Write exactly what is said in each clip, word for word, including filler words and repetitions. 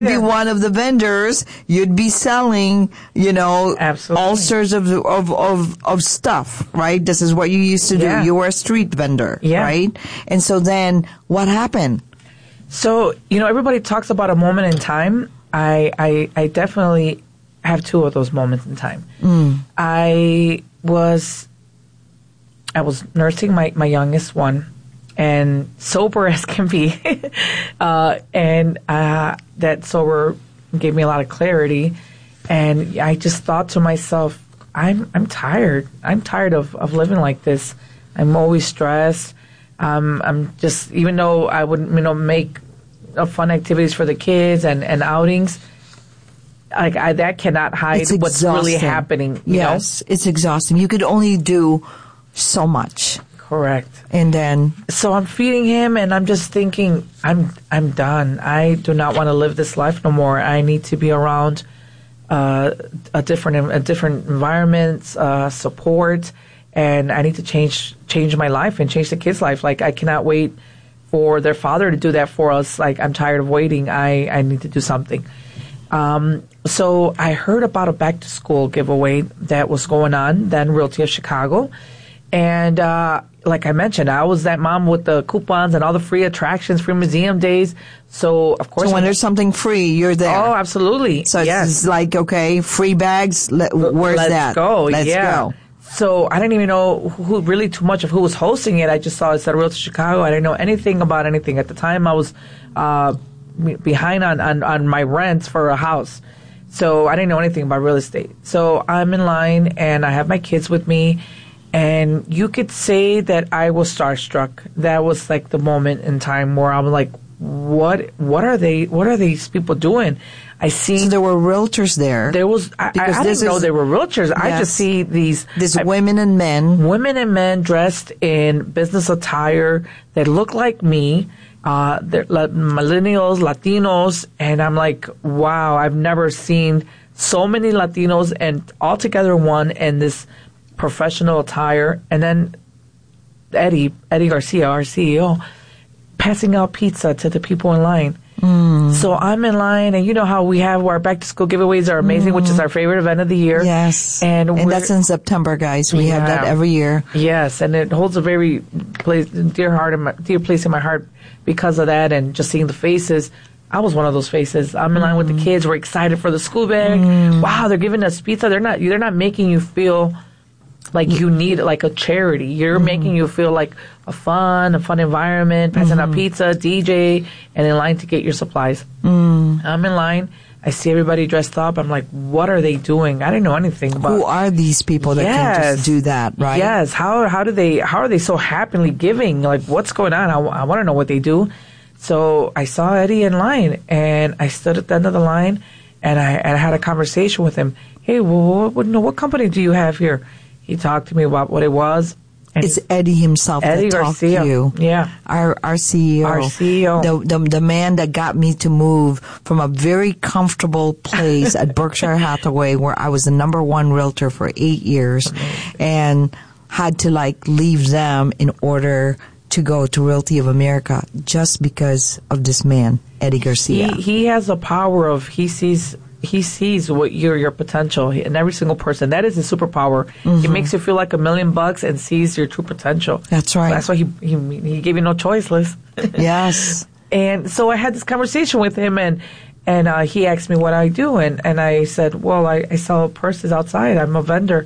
be one of the vendors, you'd be selling, you know, Absolutely. all sorts of, of, of, of stuff, right? This is what you used to do. Yeah. You were a street vendor, Yeah. right? And so then what happened? So, you know, everybody talks about a moment in time. I, I, I definitely have two of those moments in time. Mm. I was, I was nursing my, my youngest one, and sober as can be. uh, and uh, that sober gave me a lot of clarity. And I just thought to myself, I'm I'm tired. I'm tired of, of living like this. I'm always stressed. Um, I'm just, even though I would, you know, make uh, fun activities for the kids and, and outings, like I, that cannot hide It's what's really exhausting. happening. You Yes, it's exhausting. You could only do so much. know? Correct. And then, So I'm feeding him, and I'm just thinking, I'm I'm done. I do not want to live this life no more. I need to be around uh, a different a different environment, uh, support, and I need to change change my life and change the kids' life. Like, I cannot wait for their father to do that for us. Like, I'm tired of waiting. I, I need to do something. Um, so I heard about a back to school giveaway that was going on, then Realty of Chicago. And uh, like I mentioned, I was that mom with the coupons and all the free attractions, free museum days. So, of course. so when I- there's something free, you're there. Oh, absolutely. So yes. it's like, okay, free bags, le- where's Let's that? go. Let's yeah. go. So I didn't even know who really too much of who was hosting it. I just saw it said Realty Chicago. I didn't know anything about anything. At the time, I was uh, behind on, on, on my rent for a house. So I didn't know anything about real estate. So I'm in line, and I have my kids with me. And you could say that I was starstruck. That was like the moment in time where I'm like, what what are they what are these people doing? I see So there were realtors there. there was I, I, Because I this didn't know is- they were realtors. I Yes. just see these There's I- women and men. women and men dressed in business attire that look like me. Uh, they're la- millennials, Latinos, and I'm like, wow, I've never seen so many Latinos and all together in one in this professional attire. And then Eddie, Eddie Garcia, our C E O, passing out pizza to the people in line. Mm. So I'm in line, and you know how we have our back to school giveaways are amazing, which is our favorite event of the year. Yes. And, And we're- that's in September, guys. We have that Yeah. every year. Yes, and it holds a very place, dear heart, in my, dear place in my heart because of that, and just seeing the faces. I was one of those faces. I'm in line with the kids. We're excited for the school bag. Wow, they're giving us pizza. They're not. They're not making you feel like you need like a charity. You're making you feel like a fun, a fun environment. Passing out pizza, D J, and in line to get your supplies. I'm in line. I see everybody dressed up. I'm like, what are they doing? I didn't know anything about. Who are these people that can Yes. just do that, right? Yes. How how do they how are they so happily giving? Like, what's going on? I, I want to know what they do. So I saw Eddie in line, and I stood at the end of the line, and I, and I had a conversation with him. Hey, well, what, no, what company do you have here? He talked to me about what it was. And It's Eddie himself Eddie that talked Garcia. to you. Yeah. Our our C E O. Our C E O. The, the the man that got me to move from a very comfortable place at Berkshire Hathaway, where I was the number one realtor for eight years, and had to like leave them in order to go to Realty of America just because of this man, Eddie Garcia. He he has a power of he sees he sees what your your potential in every single person. That is his superpower. He makes you feel like a million bucks and sees your true potential. That's right. That's why he he he gave you no choice, Liz. Yes. And so I had this conversation with him, and and uh, he asked me what I do, and, and I said, well, I, I sell purses outside. I'm a vendor.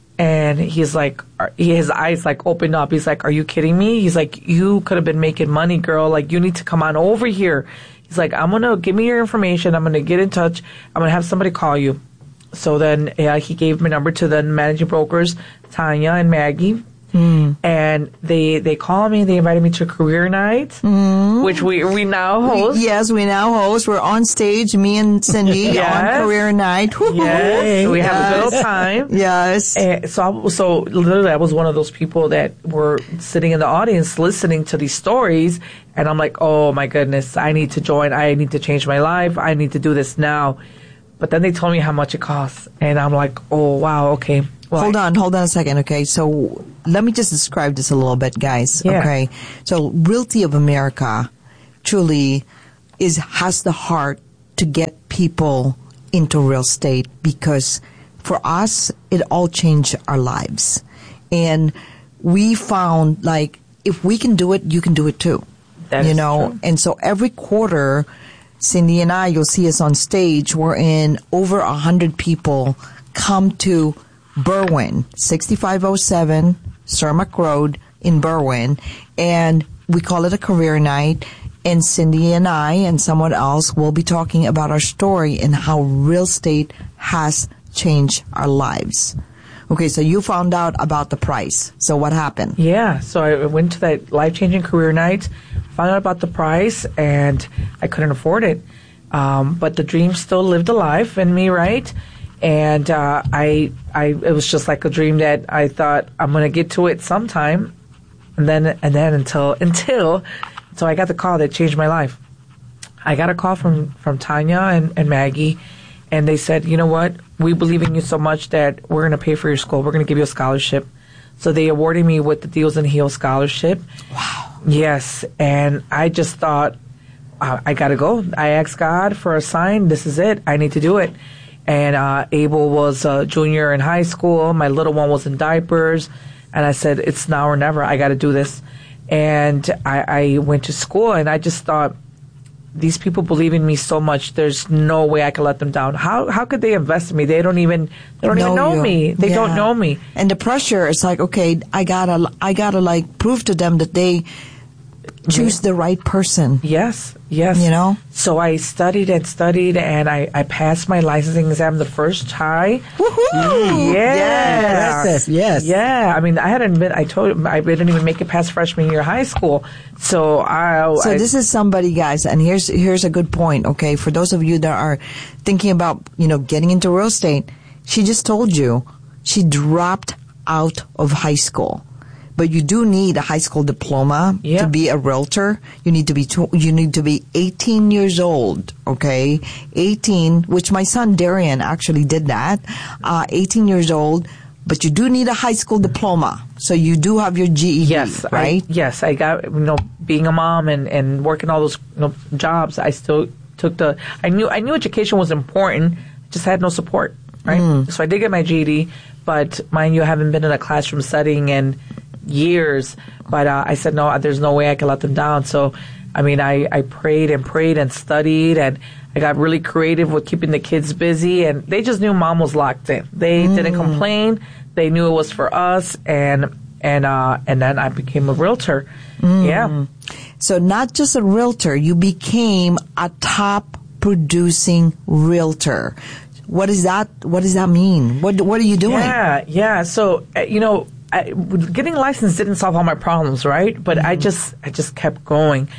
And he's like, are- his eyes like opened up. He's like, are you kidding me? He's like, you could have been making money, girl. Like, you need to come on over here. He's like, I'm going to give me your information. I'm going to get in touch. I'm going to have somebody call you. So then yeah, he gave my number to the managing brokers, Tanya and Maggie. Mm. And they they called me. They invited me to Career Night, mm. which we we now host. Yes, we now host. We're on stage, me and Cindy Yes. on Career Night. Yes, we have a Yes. good old time. Yes. And so, I, so literally, I was one of those people that were sitting in the audience listening to these stories, and I'm like, oh my goodness, I need to join. I need to change my life. I need to do this now. But then they told me how much it costs, and I'm like, oh wow, okay. Well, hold on, hold on a second, okay? So let me just describe this a little bit, guys, Yeah. okay? So Realty of America truly is has the heart to get people into real estate, because for us, it all changed our lives. And we found, like, if we can do it, you can do it too. That you is know, true. And so every quarter, Cindy and I, you'll see us on stage. We're in over a hundred people come to Berwyn, sixty-five oh seven Cermak Road in Berwyn, and we call it a career night. And Cindy and I and someone else will be talking about our story and how real estate has changed our lives. Okay, so you found out about the price. So what happened? Yeah, so I went to that life-changing career night, found out about the price, and I couldn't afford it. Um, but the dream still lived alive in me, right? And uh, I, I, it was just like a dream that I thought I'm gonna get to it sometime, and then, and then until, until, so I got the call that changed my life. I got a call from from Tanya and, and Maggie, and they said, you know what? We believe in you so much that we're going to pay for your school. We're going to give you a scholarship. So they awarded me with the Deals and Heels scholarship. Wow. Yes. And I just thought, uh, I got to go. I asked God for a sign. This is it. I need to do it. And uh, Abel was a junior in high school. My little one was in diapers. And I said, it's now or never. I got to do this. And I, I went to school, and I just thought, these people believe in me so much. There's no way I can let them down. How how could they invest in me? They don't even they don't know even know you. me. They Yeah. don't know me. And the pressure is like, okay, I gotta, I gotta like prove to them that they choose the right person. Yes, yes. You know? So I studied and studied, and I, I passed my licensing exam the first try. Woohoo! Yeah. Yes, yes. Yeah. I mean, I hadn't been. I told I didn't even make it past freshman year of high school. So I. So I, this is somebody, guys, and here's here's a good point. Okay, for those of you that are thinking about, you know, getting into real estate, she just told you she dropped out of high school. But you do need a high school diploma Yeah. to be a realtor. You need to be tw- you need to be eighteen years old. Okay, eighteen, which my son Darian actually did that. Uh, eighteen years old, but you do need a high school diploma. So you do have your G E D, Yes, right? I, yes, I got, you know, being a mom and, and working all those, you know, jobs, I still took the, I knew, I knew education was important, just had no support, right? Mm. So I did get my G E D, but mind you, I haven't been in a classroom setting in years, but uh, I said, no, there's no way I can let them down. So, I mean, I, I prayed and prayed and studied, and I got really creative with keeping the kids busy, and they just knew mom was locked in. They Mm. didn't complain. They knew it was for us, and and uh, and then I became a realtor. Mm. Yeah. So not just a realtor, you became a top producing realtor. What does that What does that mean? What What are you doing? Yeah, yeah. So uh, you know, I, getting licensed didn't solve all my problems, right? But I just I just kept going.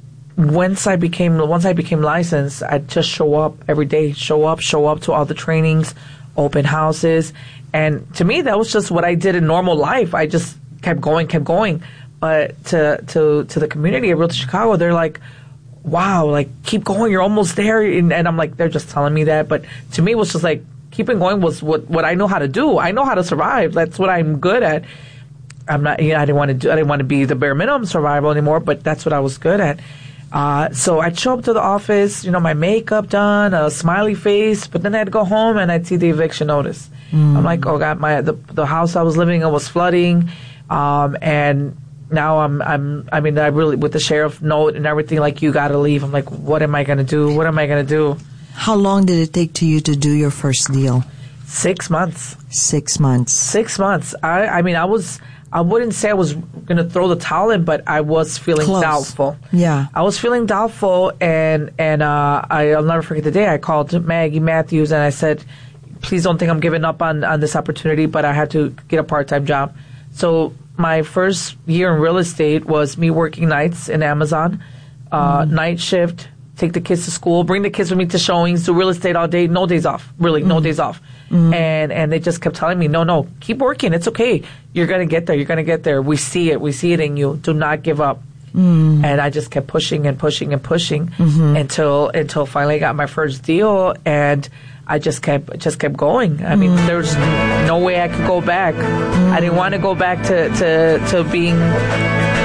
Once I became once I became licensed, I'd just show up every day, show up, show up to all the trainings, open houses, and to me that was just what I did in normal life. I just kept going, kept going. But to to to the community of Realty Chicago, they're like, wow, like, keep going, you're almost there. And, and I'm like, they're just telling me that. But to me, it was just like, keeping going was what, what I know how to do. I know how to survive. That's what I'm good at. I'm not, you know, I didn't want to do, I didn't want to be the bare minimum survival anymore, but that's what I was good at. Uh, so I'd show up to the office, you know, my makeup done, a smiley face, but then I'd go home and I'd see the eviction notice. Mm. I'm like, oh God, my, the, the house I was living in was flooding. Um, and now I'm, I'm, I mean, I really, with the sheriff note and everything, like, you got to leave. I'm like, what am I going to do? What am I going to do? How long did it take to you to do your first deal? Six months. Six months. Six months. I, I mean, I was, I wouldn't say I was going to throw the towel in, but I was feeling Close. doubtful. Yeah. I was feeling doubtful, and, and uh, I, I'll never forget the day I called Maggie Matthews and I said, please don't think I'm giving up on, on this opportunity, but I had to get a part-time job. So my first year in real estate was me working nights in Amazon, uh, mm. night shift, take the kids to school, bring the kids with me to showings, do real estate all day, no days off, really, mm. no days off. Mm. And and they just kept telling me, no, no, keep working. It's okay. You're going to get there. You're going to get there. We see it. We see it in you. Do not give up. Mm. And I just kept pushing and pushing and pushing mm-hmm. until until finally I got my first deal, and I just kept just kept going. I mean, mm. there was no way I could go back. Mm. I didn't want to go back to, to, to being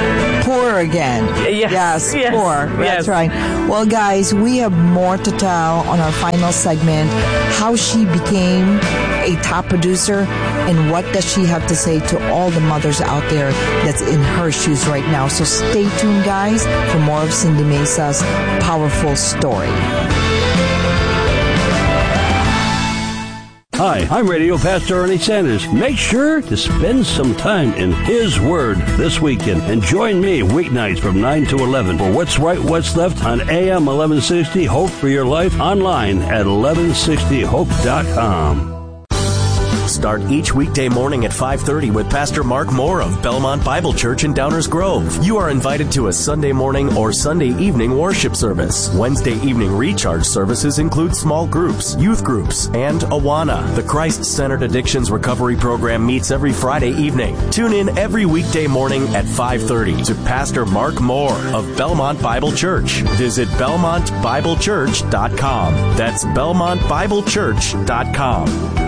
poor again. Yes. Yes, yes. poor. Yes. That's right. Well, guys, we have more to tell on our final segment, how she became a top producer and what does she have to say to all the mothers out there that's in her shoes right now. So stay tuned, guys, for more of Cindy Mesa's powerful story. Hi, I'm Radio Pastor Ernie Sanders. Make sure to spend some time in His Word this weekend and join me weeknights from nine to eleven for What's Right, What's Left on A M eleven sixty Hope for Your Life, online at eleven sixty hope dot com. Start each weekday morning at five thirty with Pastor Mark Moore of Belmont Bible Church in Downers Grove. You are invited to a Sunday morning or Sunday evening worship service. Wednesday evening recharge services include small groups, youth groups, and Awana. The Christ-Centered Addictions Recovery Program meets every Friday evening. Tune in every weekday morning at five thirty to Pastor Mark Moore of Belmont Bible Church. Visit belmont bible church dot com. That's belmont bible church dot com.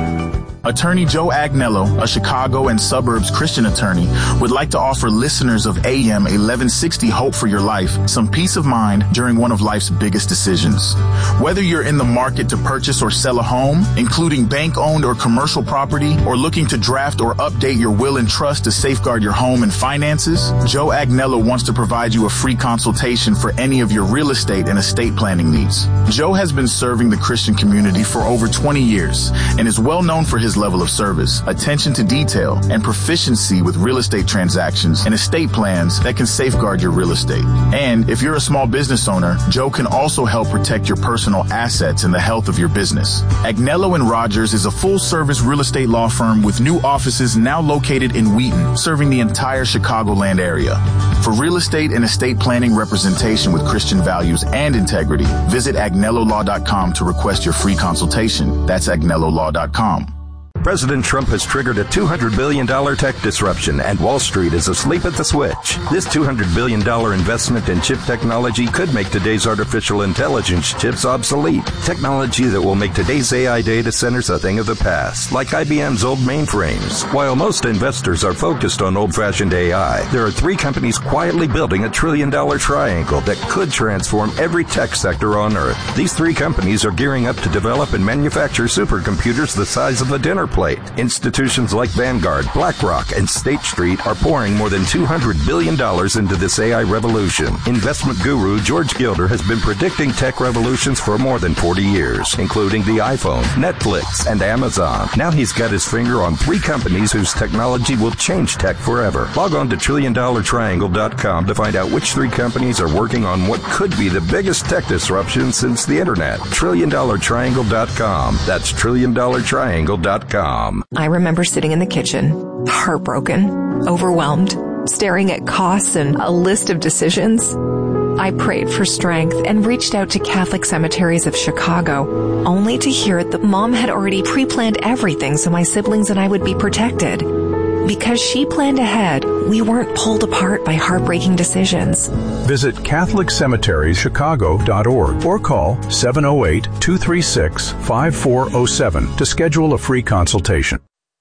Attorney Joe Agnello, a Chicago and suburbs Christian attorney, would like to offer listeners of A M eleven sixty Hope for Your Life some peace of mind during one of life's biggest decisions. Whether you're in the market to purchase or sell a home, including bank-owned or commercial property, or looking to draft or update your will and trust to safeguard your home and finances, Joe Agnello wants to provide you a free consultation for any of your real estate and estate planning needs. Joe has been serving the Christian community for over twenty years and is well known for his level of service, attention to detail, and proficiency with real estate transactions and estate plans that can safeguard your real estate. And if you're a small business owner, Joe can also help protect your personal assets and the health of your business. Agnello and Rogers is a full-service real estate law firm with new offices now located in Wheaton, serving the entire Chicagoland area. For real estate and estate planning representation with Christian values and integrity, visit agnello law dot com to request your free consultation. That's agnello law dot com. President Trump has triggered a two hundred billion dollars tech disruption, and Wall Street is asleep at the switch. This two hundred billion dollars investment in chip technology could make today's artificial intelligence chips obsolete. Technology that will make today's A I data centers a thing of the past, like I B M's old mainframes. While most investors are focused on old-fashioned A I, there are three companies quietly building a trillion-dollar triangle that could transform every tech sector on Earth. These three companies are gearing up to develop and manufacture supercomputers the size of a dinner plate. Institutions like Vanguard, BlackRock, and State Street are pouring more than two hundred billion dollars into this A I revolution. Investment guru George Gilder has been predicting tech revolutions for more than forty years, including the iPhone, Netflix, and Amazon. Now he's got his finger on three companies whose technology will change tech forever. Log on to trillion dollar triangle dot com to find out which three companies are working on what could be the biggest tech disruption since the internet. trillion dollar triangle dot com. That's trillion dollar triangle dot com. I remember sitting in the kitchen, heartbroken, overwhelmed, staring at costs and a list of decisions. I prayed for strength and reached out to Catholic Cemeteries of Chicago, only to hear that Mom had already pre-planned everything so my siblings and I would be protected. Because she planned ahead, we weren't pulled apart by heartbreaking decisions. Visit catholic cemeteries chicago dot org or call seven oh eight, two three six, five four oh seven to schedule a free consultation.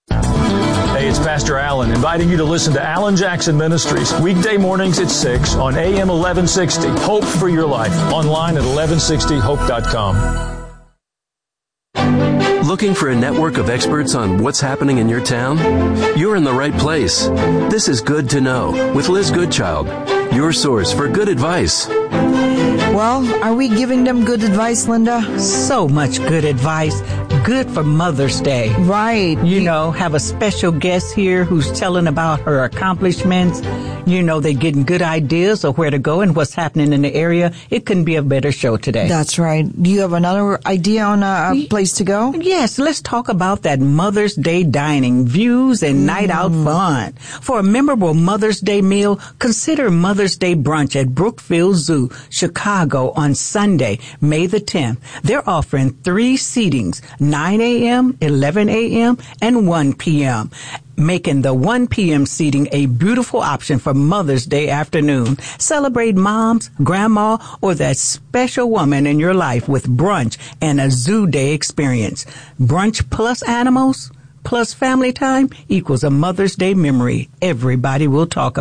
Hey, it's Pastor Allen, inviting you to listen to Alan Jackson Ministries, weekday mornings at six on A M eleven sixty. Hope for Your Life, online at eleven sixty hope dot com. Looking for a network of experts on what's happening in your town? You're in the right place. This is Good to Know with Liz Goodchild, your source for good advice. Well, are we giving them good advice, Linda? So much good advice. Good for Mother's Day. Right. You know, have a special guest here who's telling about her accomplishments. You know, they're getting good ideas of where to go and what's happening in the area. It couldn't be a better show today. That's right. Do you have another idea on a, a place to go? Yes, let's talk about that Mother's Day dining, views and mm. night out fun. For a memorable Mother's Day meal, consider Mother's Day brunch at Brookfield Zoo, Chicago on Sunday, May the tenth. They're offering three seatings, nine a.m., eleven a.m., and one p.m., making the one p.m. seating a beautiful option for Mother's Day afternoon. Celebrate moms, grandma, or that special woman in your life with brunch and a zoo day experience. Brunch plus animals plus family time equals a Mother's Day memory everybody will talk about.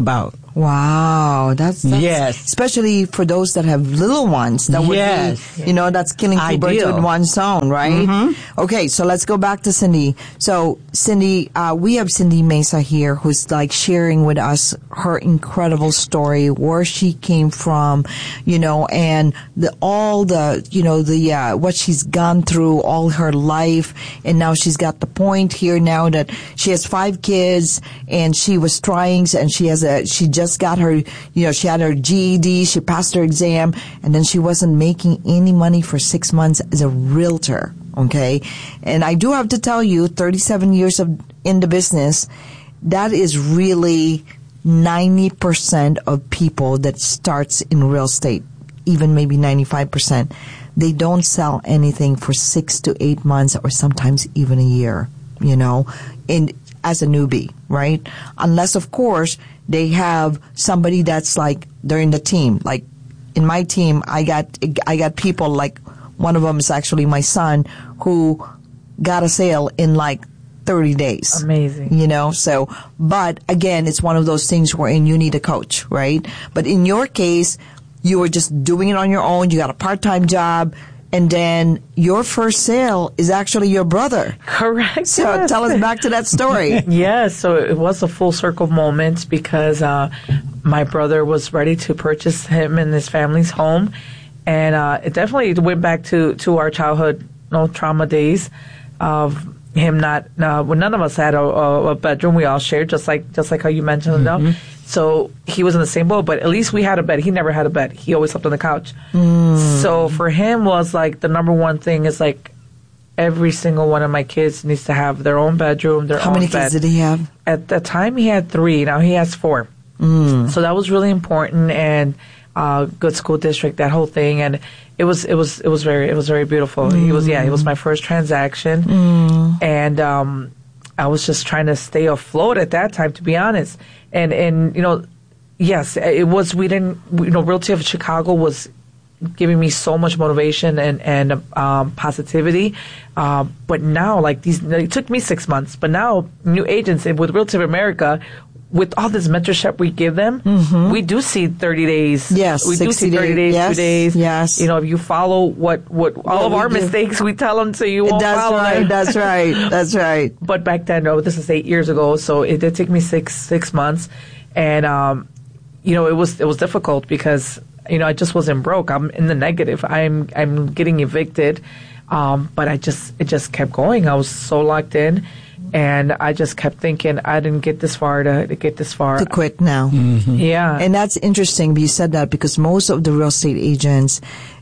Wow, that's, that's yes, especially for those that have little ones. That would yes. be, you know, that's killing two birds Ideal. with one stone, right? Mm-hmm. Okay, so let's go back to Cindy. So, Cindy, uh, we have Cindy Mesa here, who's like sharing with us her incredible story, where she came from, you know, and the all the, you know, the uh, what she's gone through all her life, and now she's got the point here now that she has five kids, and she was trying, and she has a she just just got her, you know, she had her G E D, she passed her exam, and then she wasn't making any money for six months as a realtor, okay? And I do have to tell you, thirty-seven years of in the business, that is really ninety percent of people that starts in real estate, even maybe ninety-five percent. They don't sell anything for six to eight months or sometimes even a year, you know, in as a newbie, right? Unless, of course, they have somebody that's like, they're in the team. Like, in my team, I got, I got people like, one of them is actually my son, who got a sale in like thirty days. Amazing. You know, so, but again, it's one of those things wherein you need a coach, right? But in your case, you were just doing it on your own, you got a part-time job, and then your first sale is actually your brother. Correct. So yes. Tell us back to that story. Yes, so it was a full circle moment because uh, my brother was ready to purchase him and his family's home. And uh, it definitely went back to, to our childhood, no trauma days of him not, uh, well, none of us had a, a bedroom. We all shared, just like just like how you mentioned, mm-hmm. though. So he was in the same boat, but at least we had a bed. He never had a bed. He always slept on the couch. Mm. So for him was like the number one thing is like every single one of my kids needs to have their own bedroom, their How own bed. How many kids did he have? At the time he had three. Now he has four. Mm. So that was really important, and uh, good school district, that whole thing, and it was it was it was very it was very beautiful. Mm. He was yeah, he was my first transaction, mm. and um, I was just trying to stay afloat at that time, to be honest. And, and you know, yes, it was, we didn't, you know, Realty of Chicago was giving me so much motivation and, and um, positivity. Uh, but now, like, these, it took me six months, but now new agents with Realty of America, with all this mentorship we give them, mm-hmm. we do see thirty days. Yes, we do see thirty days, yes, two days. Yes. You know, if you follow what, what all yeah, of our do. mistakes, we tell them so you won't that's follow right, them. That's right. That's right. But back then, no, this is eight years ago, so it did take me six six months. And, um, you know, it was, it was difficult because, you know, I just wasn't broke. I'm in the negative. I'm, I'm getting evicted. Um, but I just, it just kept going. I was so locked in, and I just kept thinking I didn't get this far to, to get this far. To quit now. Mm-hmm. Yeah. And that's interesting. You said that because most of the real estate agents,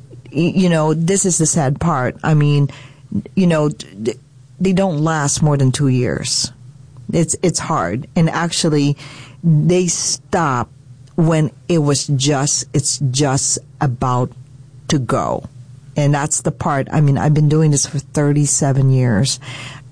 you know, this is the sad part. I mean, you know, they don't last more than two years. It's, it's hard. And actually, they stop when it was just, it's just about to go. And that's the part. I mean, I've been doing this for thirty-seven years,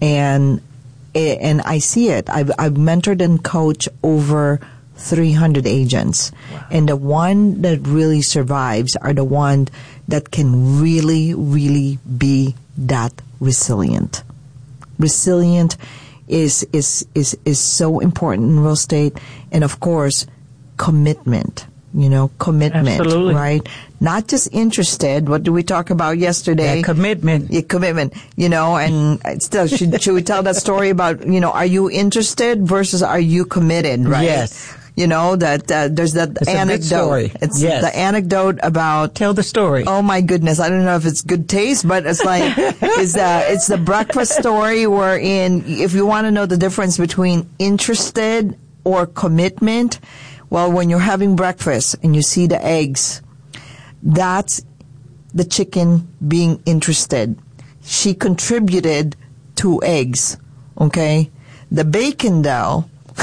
and and I see it. I've, I've mentored and coached over three hundred agents. Wow. And the one that really survives are the one that can really, really be that resilient. Resilient is, is, is, is so important in real estate. And of course, commitment, you know, commitment, Absolutely. Right? Not just interested. What did we talk about yesterday? That commitment. Yeah, commitment, you know, and still, should, should we tell that story about, you know, are you interested versus are you committed, right? Yes. You know, that uh, there's that it's anecdote. A good story. It's yes. the anecdote about. Tell the story. Oh my goodness, I don't know if it's good taste, but it's like it's uh, it's the breakfast story wherein if you want to know the difference between interested or commitment, well, when you're having breakfast and you see the eggs, that's the chicken being interested. She contributed two eggs. Okay, the bacon though.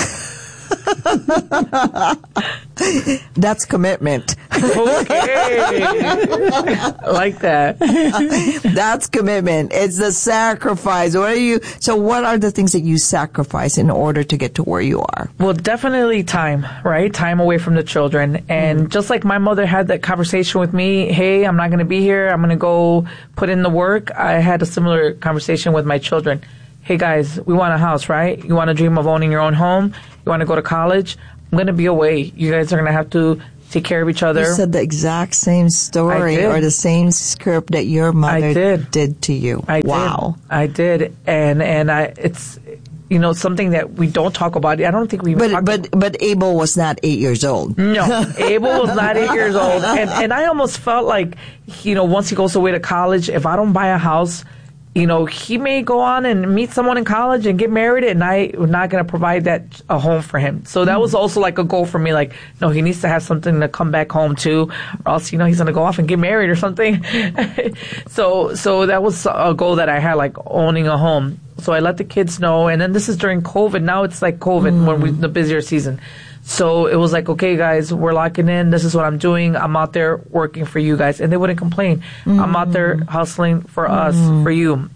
That's commitment. Okay. I like that. That's commitment. It's the sacrifice. What are you, so what are the things that you sacrifice in order to get to where you are? Well, definitely time, right? Time away from the children. And mm. just like my mother had that conversation with me, hey, I'm not going to be here. I'm going to go put in the work. I had a similar conversation with my children. Hey guys, we want a house, right? You want to dream of owning your own home? You want to go to college? I'm going to be away. You guys are going to have to take care of each other. You said the exact same story or the same script that your mother did. did to you. I wow. did. I did. And, and I, it's, you know, something that we don't talk about. I don't think we But, talked but, but Abel was not eight years old. No, Abel was not eight years old. And, and I almost felt like, you know, once he goes away to college, if I don't buy a house, you know, he may go on and meet someone in college and get married, and I'm not going to provide that a home for him. So that was also like a goal for me. Like, no, he needs to have something to come back home to, or else, you know, he's going to go off and get married or something. so, so that was a goal that I had, like owning a home. So I let the kids know, and then this is during COVID. Now it's like COVID mm. when we the busier season. So it was like, okay, guys, we're locking in. This is what I'm doing. I'm out there working for you guys. And they wouldn't complain. Mm-hmm. I'm out there hustling for mm-hmm. us, for you.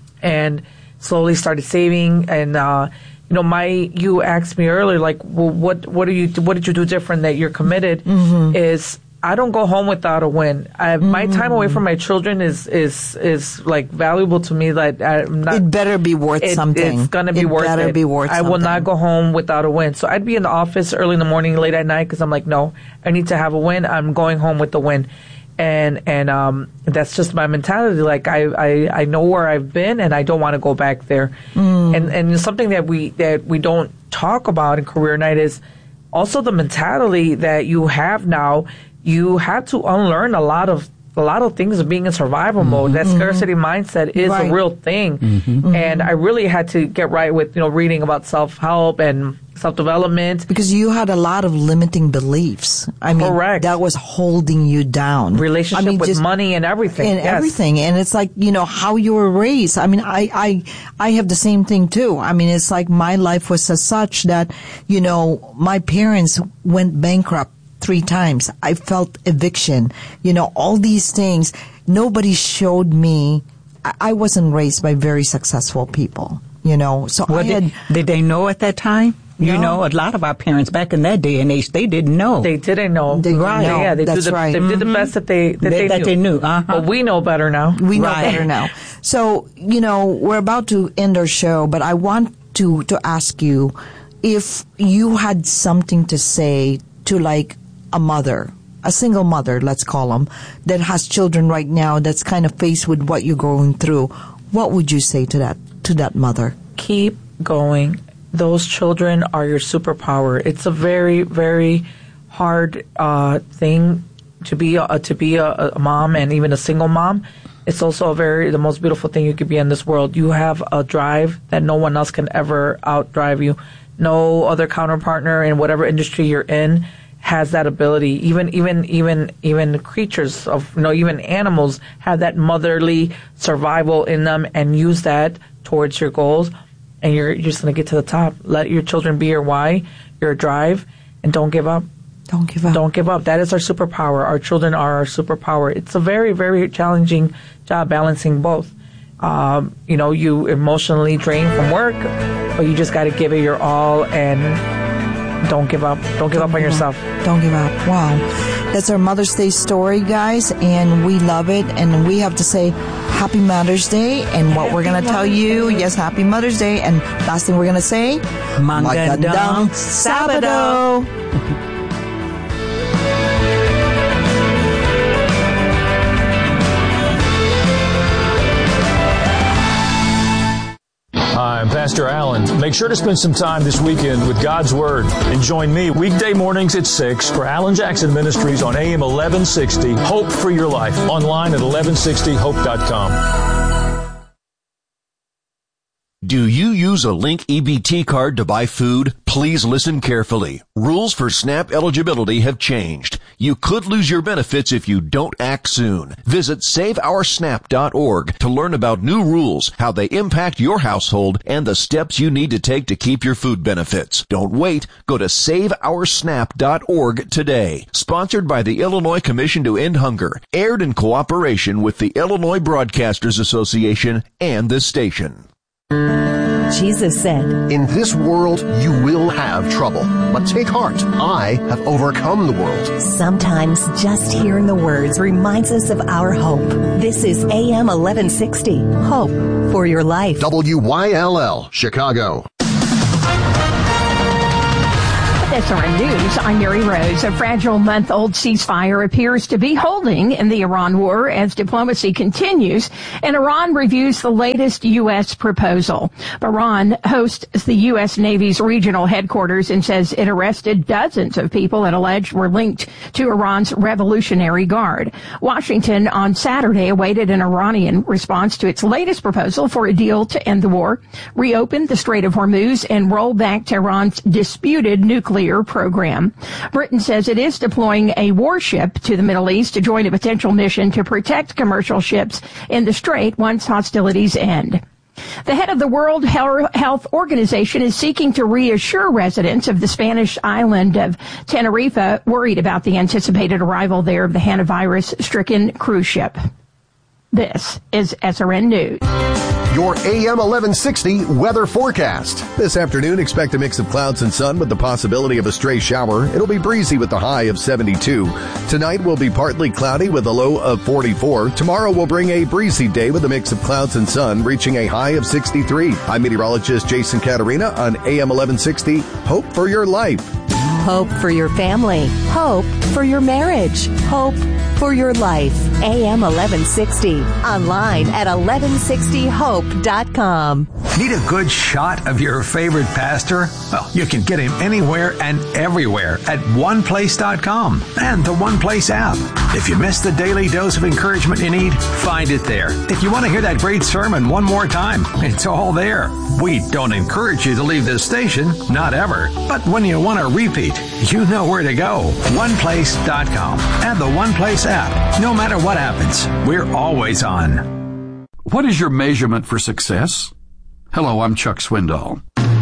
And slowly started saving. And, uh, you know, my, you asked me earlier, like, well, what, what do you, what did you do different that you're committed? Mm-hmm. Is I don't go home without a win. I, mm-hmm. My time away from my children is, is, is like valuable to me. That I'm not. It better be worth it, something. It's gonna be it worth better it. Be worth I something. will not go home without a win. So I'd be in the office early in the morning, late at night, because I'm like, no, I need to have a win. I'm going home with the win. And, and, um, that's just my mentality. Like, I, I, I know where I've been and I don't want to go back there. Mm. And, and something that we, that we don't talk about in Career Night is also the mentality that you have now. You have to unlearn a lot of a lot of things of being in survival mm-hmm. mode. That scarcity mm-hmm. mindset is right. a real thing. Mm-hmm. And I really had to get right with, you know, reading about self-help and self-development. Because you had a lot of limiting beliefs. I mean, correct. That was holding you down. Relationship I mean, with just, money and everything. And yes. everything. And it's like, you know, how you were raised. I mean, I, I, I have the same thing too. I mean, it's like my life was as such that, you know, my parents went bankrupt three times. I felt eviction. You know, all these things. Nobody showed me. I, I wasn't raised by very successful people, you know. So well, I had, did, did they know at that time? No. You know, a lot of our parents back in that day and age, they didn't know. They didn't know. They right. Know. Yeah, they, That's do the, right. they mm-hmm. did the best that they, that they, they that knew. They knew. Uh-huh. But we know better now. We know right. better now. So, you know, we're about to end our show, but I want to, to ask you if you had something to say to like a mother, a single mother, let's call them, that has children right now that's kind of faced with what you're going through. What would you say to that, to that mother? Keep going. Those children are your superpower. It's a very, very hard uh, thing to be a, to be a, a mom, and even a single mom. It's also a very the most beautiful thing you could be in this world. You have a drive that no one else can ever outdrive you. No other counterpartner in whatever industry you're in has that ability. Even even even even creatures of you know even animals have that motherly survival in them, and use that towards your goals. And you're, you're just going to get to the top. Let your children be your why, your drive, and don't give up. Don't give up. Don't give up. That is our superpower. Our children are our superpower. It's a very, very challenging job balancing both. Um, you know, you emotionally drain from work, but you just got to give it your all and don't give up. Don't give don't up on yourself. Up. Don't give up. Wow. That's our Mother's Day story, guys, and we love it. And we have to say Happy Mother's Day. And what happy we're going to tell you, Day. Yes, Happy Mother's Day. And last thing we're going to say, Magandang Sabado. Hi, I'm Pastor Allen. Make sure to spend some time this weekend with God's Word and join me weekday mornings at six for Alan Jackson Ministries on A M eleven sixty. Hope for Your Life. Online at eleven sixty hope dot com. Do you use a Link E B T card to buy food? Please listen carefully. Rules for SNAP eligibility have changed. You could lose your benefits if you don't act soon. Visit save our snap dot org to learn about new rules, how they impact your household, and the steps you need to take to keep your food benefits. Don't wait. Go to save our snap dot org today. Sponsored by the Illinois Commission to End Hunger. Aired in cooperation with the Illinois Broadcasters Association and this station. Jesus said, "In this world you will have trouble, but take heart. I have overcome the world." Sometimes just hearing the words reminds us of our hope. This is A M eleven sixty, Hope for Your Life. W Y L L, Chicago. S R N News, I'm Mary Rose. A fragile month-old ceasefire appears to be holding in the Iran war as diplomacy continues, and Iran reviews the latest U S proposal. Iran hosts the U S Navy's regional headquarters and says it arrested dozens of people it alleged were linked to Iran's Revolutionary Guard. Washington on Saturday awaited an Iranian response to its latest proposal for a deal to end the war, reopen the Strait of Hormuz, and roll back Tehran's disputed nuclear program. Britain says it is deploying a warship to the Middle East to join a potential mission to protect commercial ships in the Strait once hostilities end. The head of the World Health Organization is seeking to reassure residents of the Spanish island of Tenerife worried about the anticipated arrival there of the hantavirus-stricken cruise ship. This is S R N News. Your A M eleven sixty weather forecast. This afternoon, expect a mix of clouds and sun with the possibility of a stray shower. It'll be breezy with a high of seventy-two. Tonight will be partly cloudy with a low of forty-four. Tomorrow will bring a breezy day with a mix of clouds and sun, reaching a high of sixty-three. I'm meteorologist Jason Caterina on A M eleven sixty. Hope for your life. Hope for your family. Hope for your marriage. Hope for your life. A M eleven sixty. Online at eleven sixty hope dot com. Need a good shot of your favorite pastor? Well, you can get him anywhere and everywhere at one place dot com and the One Place app. If you missed the daily dose of encouragement you need, find it there. If you want to hear that great sermon one more time, it's all there. We don't encourage you to leave this station, not ever. But when you want to repeat, you know where to go. one place dot com and the One Place app. No matter what happens, we're always on. What is your measurement for success? Hello, I'm Chuck Swindoll.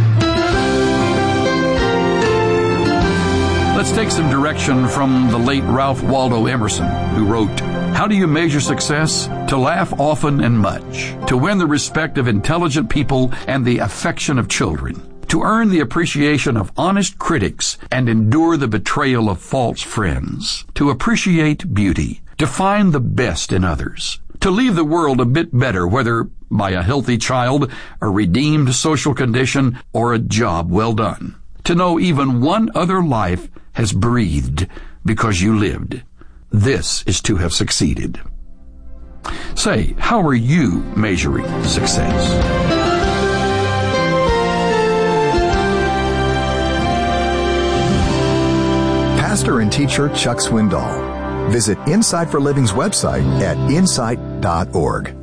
Let's take some direction from the late Ralph Waldo Emerson, who wrote, "How do you measure success? To laugh often and much, to win the respect of intelligent people and the affection of children, to earn the appreciation of honest critics and endure the betrayal of false friends, to appreciate beauty, to find the best in others, to leave the world a bit better, whether by a healthy child, a redeemed social condition, or a job well done. To know even one other life has breathed because you lived. This is to have succeeded." Say, how are you measuring success? Pastor and teacher Chuck Swindoll. Visit Insight for Living's website at insight dot org.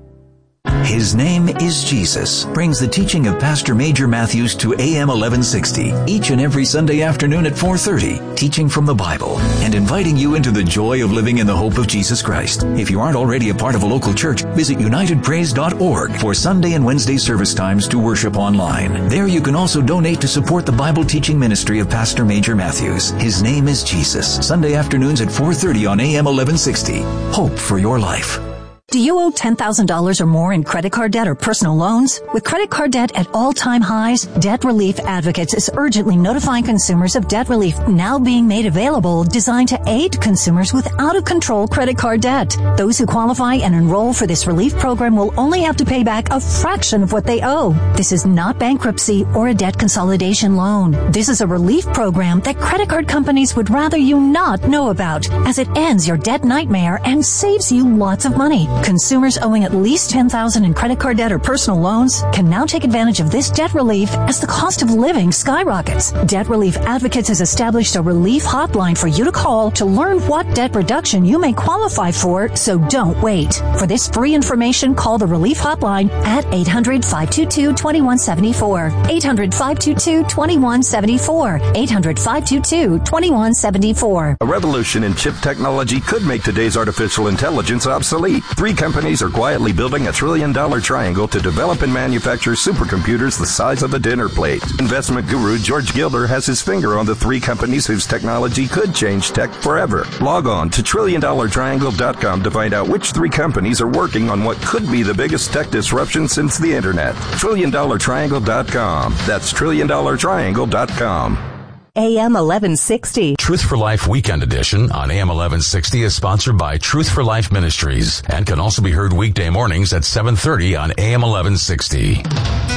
His Name is Jesus brings the teaching of Pastor Major Matthews to A M eleven sixty each and every Sunday afternoon at four thirty, teaching from the Bible and inviting you into the joy of living in the hope of Jesus Christ. If you aren't already a part of a local church, visit united praise dot org for Sunday and Wednesday service times to worship online. There you can also donate to support the Bible teaching ministry of Pastor Major Matthews. His Name is Jesus, Sunday afternoons at four thirty on A M eleven sixty. Hope for your life. Do you owe ten thousand dollars or more in credit card debt or personal loans? With credit card debt at all-time highs, Debt Relief Advocates is urgently notifying consumers of debt relief now being made available, designed to aid consumers with out-of-control credit card debt. Those who qualify and enroll for this relief program will only have to pay back a fraction of what they owe. This is not bankruptcy or a debt consolidation loan. This is a relief program that credit card companies would rather you not know about, as it ends your debt nightmare and saves you lots of money. Consumers owing at least ten thousand dollars in credit card debt or personal loans can now take advantage of this debt relief as the cost of living skyrockets. Debt Relief Advocates has established a relief hotline for you to call to learn what debt reduction you may qualify for, so don't wait. For this free information, call the relief hotline at eight hundred, five two two, two one seven four. eight hundred, five two two, two one seven four. eight hundred, five two two, two one seven four. A revolution in chip technology could make today's artificial intelligence obsolete. Three companies are quietly building a trillion-dollar triangle to develop and manufacture supercomputers the size of a dinner plate. Investment guru George Gilder has his finger on the three companies whose technology could change tech forever. Log on to trillion dollar triangle dot com to find out which three companies are working on what could be the biggest tech disruption since the Internet. trillion dollar triangle dot com. That's trillion dollar triangle dot com. A M eleven sixty. Truth for Life Weekend Edition on A M eleven sixty is sponsored by Truth for Life Ministries and can also be heard weekday mornings at seven thirty on A M eleven sixty.